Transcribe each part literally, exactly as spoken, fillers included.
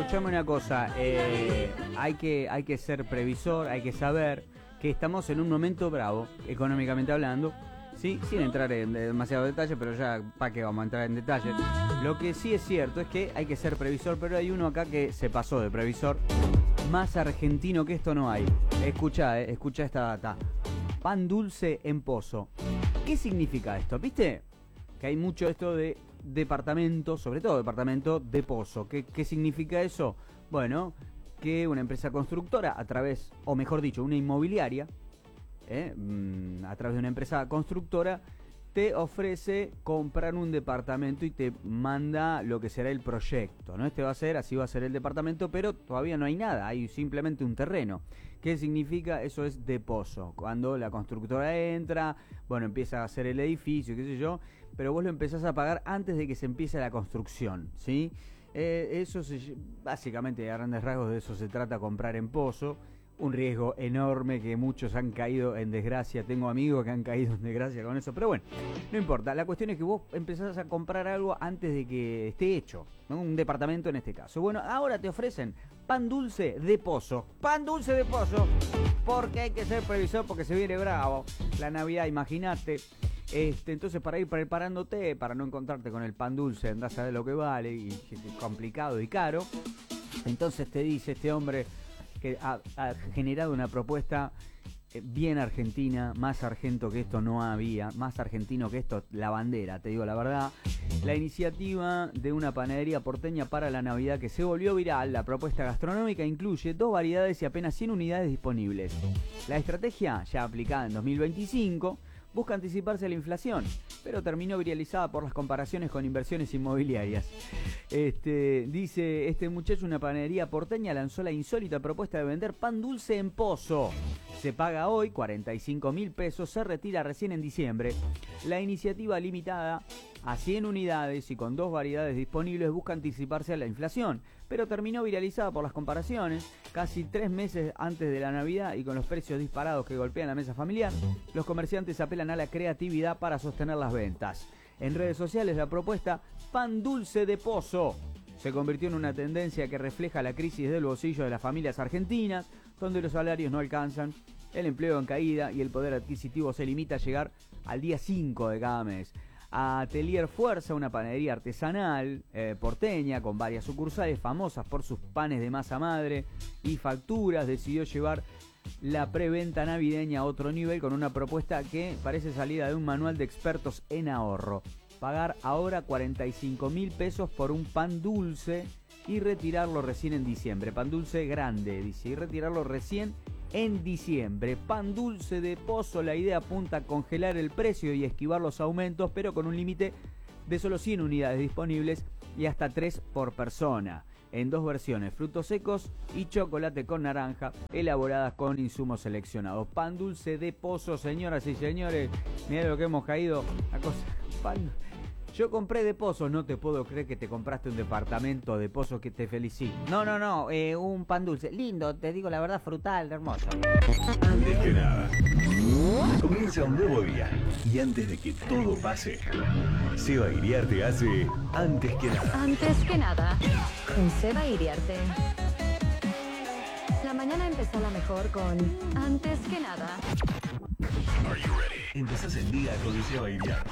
escuchame una cosa, eh, hay que, hay que ser previsor, hay que saber que estamos en un momento bravo, económicamente hablando, sí, sin entrar en demasiado detalle, pero ya para qué vamos a entrar en detalle. Lo que sí es cierto es que hay que ser previsor, pero hay uno acá que se pasó de previsor. Más argentino que esto no hay. Escucha, eh, escucha esta data. Pan dulce en pozo. ¿Qué significa esto? ¿Viste? Que hay mucho esto de departamento, sobre todo departamento de pozo. ¿Qué, qué significa eso? Bueno, que una empresa constructora a través, o mejor dicho, una inmobiliaria, eh, a través de una empresa constructora, te ofrece comprar un departamento y te manda lo que será el proyecto, ¿no? Este va a ser, así va a ser el departamento, pero todavía no hay nada, hay simplemente un terreno. ¿Qué significa? Eso es de pozo. Cuando la constructora entra, bueno, empieza a hacer el edificio, qué sé yo, pero vos lo empezás a pagar antes de que se empiece la construcción, ¿sí? Eh, eso se, básicamente, a grandes rasgos, de eso se trata, comprar en pozo. Un riesgo enorme que muchos han caído en desgracia. Tengo amigos que han caído en desgracia con eso. Pero bueno, no importa. La cuestión es que vos empezás a comprar algo antes de que esté hecho, ¿no? Un departamento en este caso. Bueno, ahora te ofrecen pan dulce de pozo. Pan dulce de pozo. Porque hay que ser previsor, porque se viene bravo. La Navidad, imagínate. Este, entonces, para ir preparándote, para no encontrarte con el pan dulce, andás a ver lo que vale, y es complicado y caro. Entonces te dice este hombre que ha, ha generado una propuesta bien argentina, más argento que esto no había, más argentino que esto, la bandera, te digo la verdad. La iniciativa de una panadería porteña para la Navidad que se volvió viral. La propuesta gastronómica incluye dos variedades y apenas cien unidades disponibles. La estrategia, ya aplicada en dos mil veinticinco, busca anticiparse a la inflación, pero terminó viralizada por las comparaciones con inversiones inmobiliarias. Este, dice este muchacho, una panadería porteña lanzó la insólita propuesta de vender pan dulce en pozo. Se paga hoy cuarenta y cinco mil pesos, se retira recién en diciembre. La iniciativa, limitada a cien unidades y con dos variedades disponibles, busca anticiparse a la inflación, pero terminó viralizada por las comparaciones. Casi tres meses antes de la Navidad y con los precios disparados que golpean la mesa familiar, los comerciantes apelan a la creatividad para sostener las ventas. En redes sociales, la propuesta pan dulce de pozo se convirtió en una tendencia que refleja la crisis del bolsillo de las familias argentinas, donde los salarios no alcanzan, el empleo en caída y el poder adquisitivo se limita a llegar al día cinco de cada mes. Atelier Fuerza, una panadería artesanal eh, porteña con varias sucursales famosas por sus panes de masa madre y facturas, decidió llevar la preventa navideña a otro nivel con una propuesta que parece salida de un manual de expertos en ahorro. Pagar ahora cuarenta y cinco mil pesos por un pan dulce y retirarlo recién en diciembre. Pan dulce grande, dice, y retirarlo recién en diciembre. Pan dulce de pozo. La idea apunta a congelar el precio y esquivar los aumentos, pero con un límite de solo cien unidades disponibles y hasta tres por persona, en dos versiones, frutos secos y chocolate con naranja, elaboradas con insumos seleccionados. Pan dulce de pozo, señoras y señores. Mirá lo que hemos caído. La cosa, pan. Yo compré de pozo, no te puedo creer que te compraste un departamento de pozo, que te felicito. No, no, no, eh, un pan dulce. Lindo, te digo la verdad, frutal, hermoso. Antes que nada, comienza un nuevo día. Y antes de que todo pase, Seba Iriarte hace Antes que nada. Antes que nada, con Seba Iriarte. La mañana empezó la mejor con Antes que nada. Are you ready? Empezás el día con Seba Iriarte.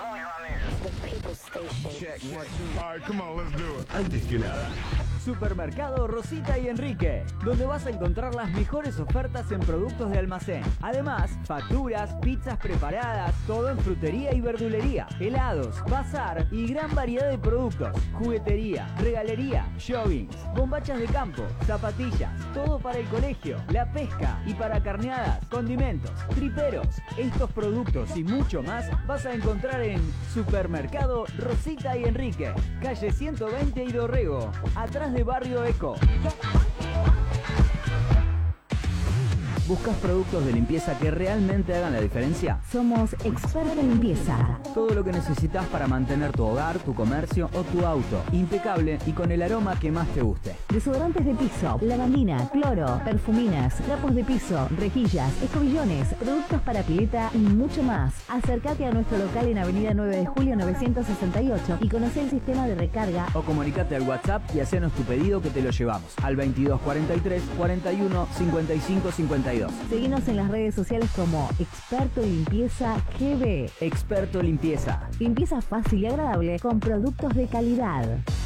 Check, one, two. All right, come on, let's do it. Antes que nada. Supermercado Rosita y Enrique, donde vas a encontrar las mejores ofertas en productos de almacén. Además, facturas, pizzas preparadas, todo en frutería y verdulería, helados, bazar y gran variedad de productos. Juguetería, regalería, joggings, bombachas de campo, zapatillas, todo para el colegio, la pesca y para carneadas, condimentos, triperos. Estos productos y mucho más vas a encontrar en Supermercado Rosita y Enrique, calle ciento veinte y Dorrego, atrás de Barrio Eco. ¿Buscas productos de limpieza que realmente hagan la diferencia? Somos Experto en Limpieza. Todo lo que necesitas para mantener tu hogar, tu comercio o tu auto impecable y con el aroma que más te guste. Desodorantes de piso, lavandina, cloro, perfuminas, trapos de piso, rejillas, escobillones, productos para pileta y mucho más. Acércate a nuestro local en Avenida nueve de julio novecientos sesenta y ocho y conoce el sistema de recarga. O comunicate al WhatsApp y hacenos tu pedido que te lo llevamos al veintidós cuarenta y tres cuarenta y uno cincuenta y cinco cincuenta y dos. Seguinos en las redes sociales como Experto en Limpieza G B. Experto Limpieza. Limpieza fácil y agradable con productos de calidad.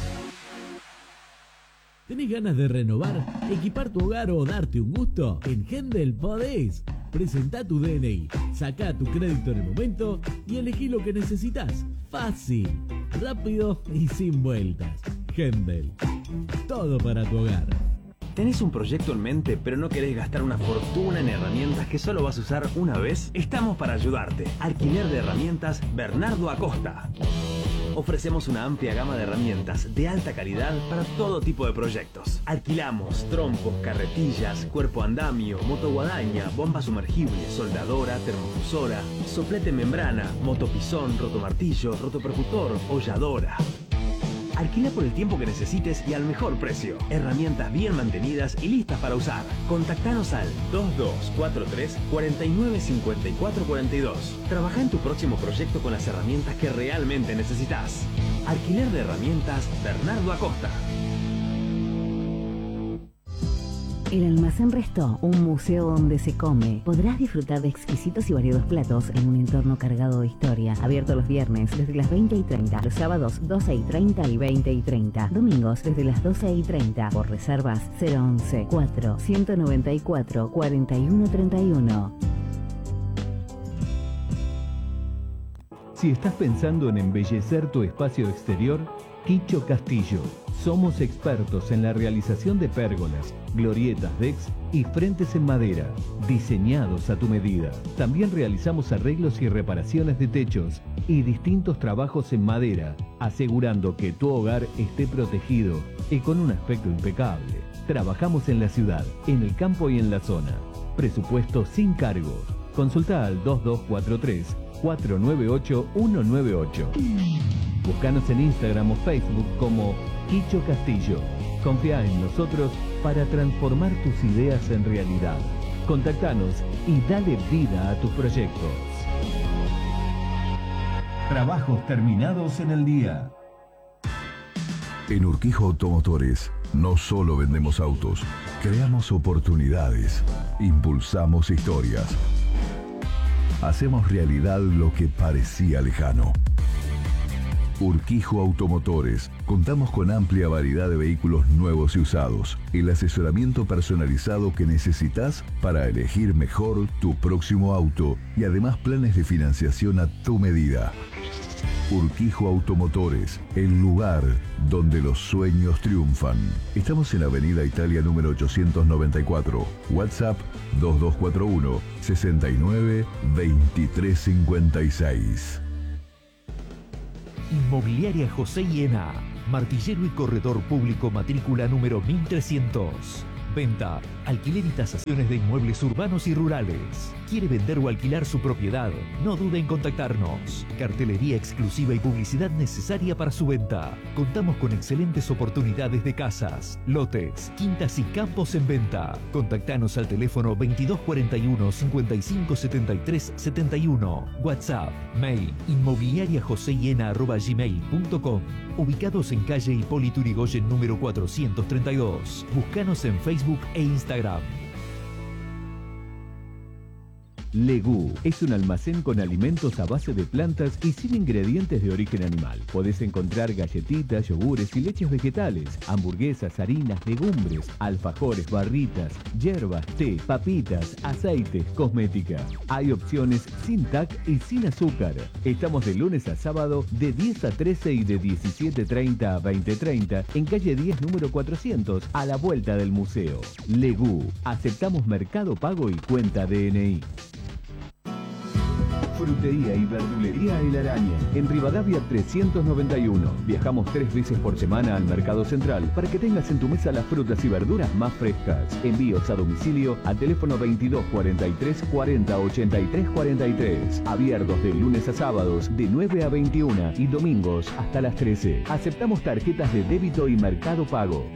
¿Tenés ganas de renovar, equipar tu hogar o darte un gusto? En Hendel podés. Presentá tu D N I, sacá tu crédito en el momento y elegí lo que necesitas. Fácil, rápido y sin vueltas. Hendel. Todo para tu hogar. ¿Tenés un proyecto en mente pero no querés gastar una fortuna en herramientas que solo vas a usar una vez? Estamos para ayudarte. Alquiler de herramientas Bernardo Acosta. Ofrecemos una amplia gama de herramientas de alta calidad para todo tipo de proyectos. Alquilamos trompos, carretillas, cuerpo andamio, motoguadaña, bomba sumergible, soldadora, termofusora, soplete membrana, motopisón, rotomartillo, rotopercutor, holladora. Alquila por el tiempo que necesites y al mejor precio. Herramientas bien mantenidas y listas para usar. Contactanos al dos dos cuatro tres, cuatro nueve cinco cuatro cuatro dos. Trabaja en tu próximo proyecto con las herramientas que realmente necesitas. Alquiler de herramientas Bernardo Acosta. El Almacén Restó, un museo donde se come. Podrás disfrutar de exquisitos y variados platos en un entorno cargado de historia. Abierto los viernes desde las veinte y treinta, los sábados doce y treinta y veinte y treinta, domingos desde las doce y treinta. Por reservas cero once, cuatro, ciento noventa y cuatro, cuarenta y uno treinta y uno. Si estás pensando en embellecer tu espacio exterior, Quicho Castillo. Somos expertos en la realización de pérgolas, glorietas, decks y frentes en madera, diseñados a tu medida. También realizamos arreglos y reparaciones de techos y distintos trabajos en madera, asegurando que tu hogar esté protegido y con un aspecto impecable. Trabajamos en la ciudad, en el campo y en la zona. Presupuesto sin cargo. Consulta al dos dos cuatro tres, cuatro nueve ocho, uno nueve ocho. Búscanos en Instagram o Facebook como Quicho Castillo. Confía en nosotros para transformar tus ideas en realidad. Contactanos y dale vida a tus proyectos. Trabajos terminados en el día. En Urquijo Automotores no solo vendemos autos, creamos oportunidades, impulsamos historias. Hacemos realidad lo que parecía lejano. Urquijo Automotores. Contamos con amplia variedad de vehículos nuevos y usados. El asesoramiento personalizado que necesitas para elegir mejor tu próximo auto y además planes de financiación a tu medida. Urquijo Automotores, el lugar donde los sueños triunfan. Estamos en Avenida Italia número ochocientos noventa y cuatro. WhatsApp dos dos cuatro uno, sesenta y nueve, veintitrés cincuenta y seis. Inmobiliaria José Hiena, martillero y corredor público, matrícula número mil trescientos. Venta, alquiler y tasaciones de inmuebles urbanos y rurales. ¿Quiere vender o alquilar su propiedad? No dude en contactarnos. Cartelería exclusiva y publicidad necesaria para su venta. Contamos con excelentes oportunidades de casas, lotes, quintas y campos en venta. Contactanos al teléfono veintidós cuarenta y uno, cincuenta y cinco setenta y tres setenta y uno. WhatsApp, mail, inmobiliariajosehiena arroba gmail punto com. Ubicados en calle Hipólito Yrigoyen número cuatrocientos treinta y dos. Búscanos en Facebook e Instagram. Legú es un almacén con alimentos a base de plantas y sin ingredientes de origen animal. Podés encontrar galletitas, yogures y leches vegetales, hamburguesas, harinas, legumbres, alfajores, barritas, hierbas, té, papitas, aceites, cosmética. Hay opciones sin T A C y sin azúcar. Estamos de lunes a sábado de diez a trece y de diecisiete treinta a veinte treinta en calle diez número cuatrocientos a la vuelta del museo. Legú. Aceptamos Mercado Pago y cuenta D N I. Frutería y verdulería El Araña. En Rivadavia trescientos noventa y uno. Viajamos tres veces por semana al Mercado Central para que tengas en tu mesa las frutas y verduras más frescas. Envíos a domicilio al teléfono veintidós cuarenta y tres cuarenta ochenta y tres cuarenta y tres. Abiertos de lunes a sábados de nueve a veintiuna y domingos hasta las trece. Aceptamos tarjetas de débito y Mercado Pago.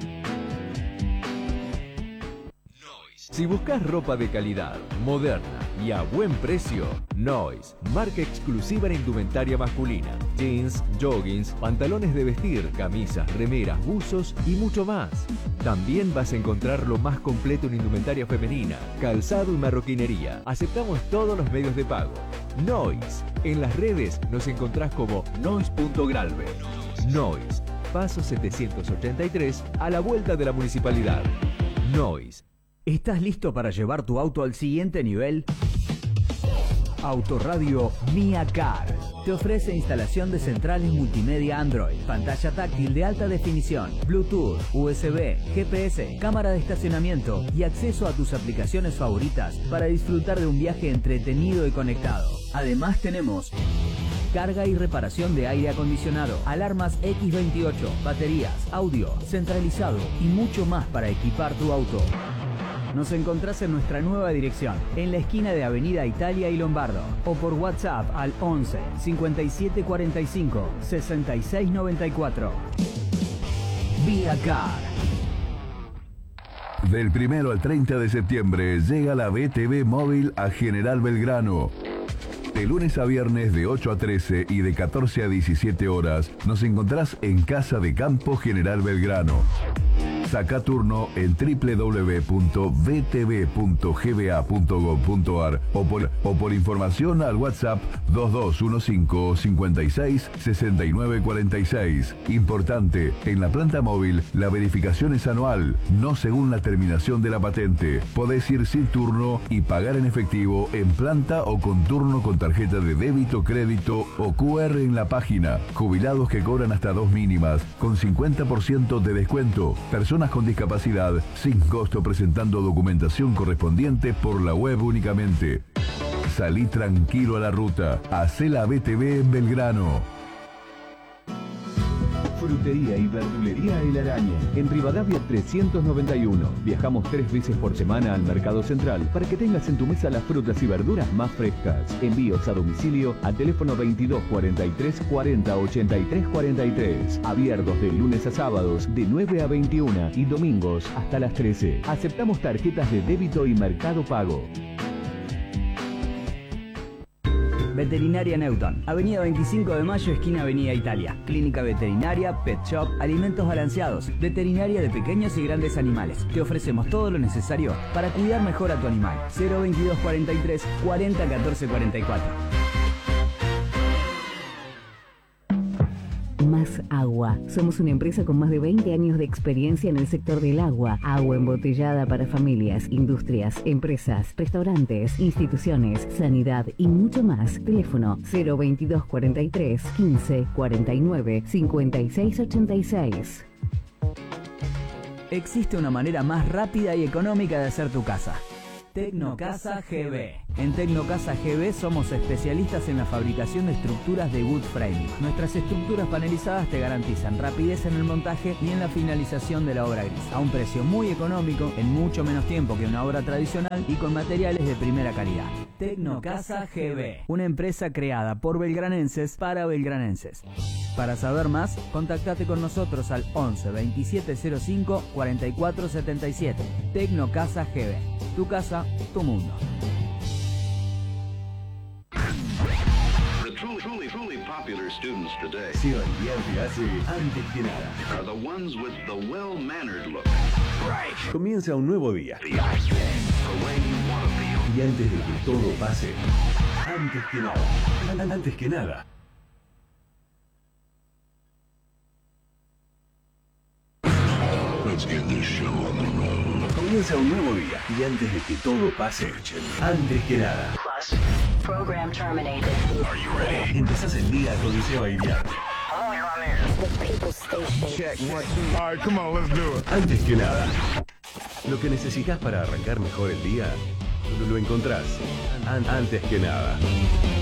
Si buscas ropa de calidad, moderna y a buen precio, Noise, marca exclusiva en indumentaria masculina. Jeans, joggings, pantalones de vestir, camisas, remeras, buzos y mucho más. También vas a encontrar lo más completo en indumentaria femenina, calzado y marroquinería. Aceptamos todos los medios de pago. Noise. En las redes nos encontrás como noise punto gralve. Noise. Paso setecientos ochenta y tres a la vuelta de la municipalidad. Noise. ¿Estás listo para llevar tu auto al siguiente nivel? Autoradio Mia Car te ofrece instalación de centrales multimedia Android, pantalla táctil de alta definición, Bluetooth, U S B, G P S, cámara de estacionamiento y acceso a tus aplicaciones favoritas para disfrutar de un viaje entretenido y conectado. Además tenemos carga y reparación de aire acondicionado, alarmas equis veintiocho, baterías, audio, centralizado y mucho más para equipar tu auto. Nos encontrás en nuestra nueva dirección, en la esquina de Avenida Italia y Lombardo, o por WhatsApp al once cincuenta y siete cuarenta y cinco sesenta y seis noventa y cuatro. Via Car. Del primero al treinta de septiembre llega la B T V Móvil a General Belgrano. De lunes a viernes de ocho a trece y de catorce a diecisiete horas nos encontrás en Casa de Campo General Belgrano. Saca turno en doble u doble u doble u punto b t v punto g b a punto gov punto a r o por, o por información al WhatsApp dos dos uno cinco cincuenta y seis sesenta y nueve cuarenta y seis. Importante, en la planta móvil la verificación es anual, no según la terminación de la patente. Podés ir sin turno y pagar en efectivo en planta o con turno con tarjeta de débito, crédito o cu erre en la página. Jubilados que cobran hasta dos mínimas, con cincuenta por ciento de descuento. Personas con discapacidad, sin costo, presentando documentación correspondiente por la web únicamente. Salí tranquilo a la ruta. Hacé la B T V en Belgrano. Frutería y verdulería El Araña. En Rivadavia trescientos noventa y uno. Viajamos tres veces por semana al Mercado Central para que tengas en tu mesa las frutas y verduras más frescas. Envíos a domicilio al teléfono veintidós cuarenta y tres cuarenta ochenta y tres cuarenta y tres. Abiertos de lunes a sábados de nueve a veintiuna y domingos hasta las trece. Aceptamos tarjetas de débito y Mercado Pago. Veterinaria Newton, Avenida veinticinco de mayo, esquina Avenida Italia. Clínica veterinaria, pet shop, alimentos balanceados, veterinaria de pequeños y grandes animales. Te ofrecemos todo lo necesario para cuidar mejor a tu animal. cero veintidós cuarenta y tres cuarenta catorce cuarenta y cuatro. Más Agua. Somos una empresa con más de veinte años de experiencia en el sector del agua. Agua embotellada para familias, industrias, empresas, restaurantes, instituciones, sanidad y mucho más. Teléfono cero veintidós cuarenta y tres quince cuarenta y nueve cincuenta y seis ochenta y seis. Existe una manera más rápida y económica de hacer tu casa. Tecnocasa G B. En Tecnocasa G B somos especialistas en la fabricación de estructuras de wood framing. Nuestras estructuras panelizadas te garantizan rapidez en el montaje y en la finalización de la obra gris, a un precio muy económico, en mucho menos tiempo que una obra tradicional y con materiales de primera calidad. Tecnocasa G B, una empresa creada por belgranenses para belgranenses. Para saber más, contactate con nosotros al once veintisiete cero cinco cuarenta y cuatro setenta y siete. Tecnocasa G B. Tu casa, tu mundo. The truly, truly, truly popular students today Si el día te hace antes que nada. are the ones with the well-mannered look. Right. Comienza un nuevo día. The ice game, the way you want to feel. Y antes de que todo pase, antes que nada, antes que nada. Let's get this show on the road. Comienza un nuevo día y antes de que todo pase, antes que nada. Plus, program terminated. Are you ready? Empezás el día con Seba Iriar. Hello, you're on air. The People Station. Check, one, two. All right, come on, let's do it. Antes que nada. Lo que necesitas para arrancar mejor el día, lo, lo encontrás. An- antes que nada.